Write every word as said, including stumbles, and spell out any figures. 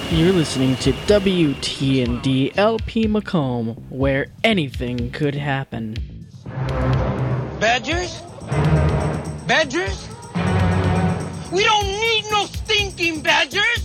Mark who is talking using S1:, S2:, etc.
S1: You're listening to W T N D L P Macomb, where anything could happen.
S2: Badgers? Badgers? We don't need no stinking badgers!